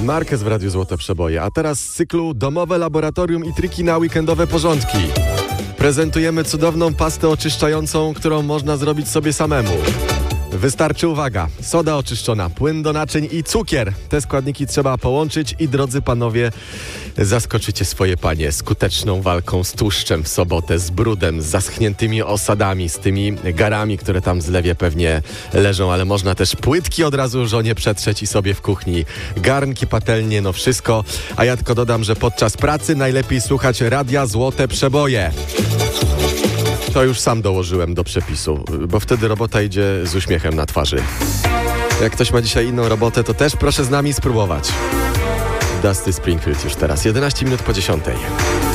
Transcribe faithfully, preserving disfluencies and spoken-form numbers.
Marquez w Radiu Złote Przeboje. A teraz z cyklu Domowe Laboratorium i triki na weekendowe porządki. Prezentujemy cudowną pastę oczyszczającą, którą można zrobić sobie samemu. Wystarczy, uwaga, soda oczyszczona, płyn do naczyń i cukier. Te składniki trzeba połączyć i, drodzy panowie, zaskoczycie swoje panie skuteczną walką z tłuszczem w sobotę, z brudem, z zaschniętymi osadami, z tymi garami, które tam w zlewie pewnie leżą, ale można też płytki od razu żonie przetrzeć i sobie w kuchni. Garnki, patelnie, no wszystko. A ja tylko dodam, że podczas pracy najlepiej słuchać Radia Złote Przeboje. To już sam dołożyłem do przepisu, bo wtedy robota idzie z uśmiechem na twarzy. Jak ktoś ma dzisiaj inną robotę, to też proszę z nami spróbować. Dusty Springfield już teraz, jedenaście minut po dziesiątej.